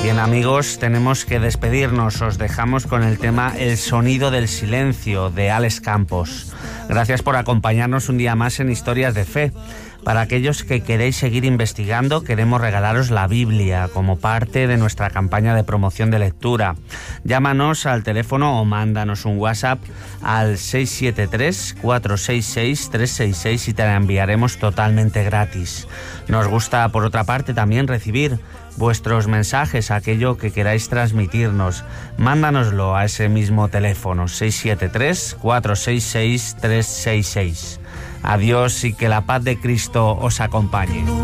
Bien, amigos, tenemos que despedirnos. Os dejamos con el tema El sonido del silencio, de Alex Campos. Gracias por acompañarnos un día más en Historias de Fe. Para aquellos que queréis seguir investigando, queremos regalaros la Biblia como parte de nuestra campaña de promoción de lectura. Llámanos al teléfono o mándanos un WhatsApp al 673-466-366 y te la enviaremos totalmente gratis. Nos gusta, por otra parte, también recibir vuestros mensajes, aquello que queráis transmitirnos. Mándanoslo a ese mismo teléfono, 673-466-366. Adiós y que la paz de Cristo os acompañe.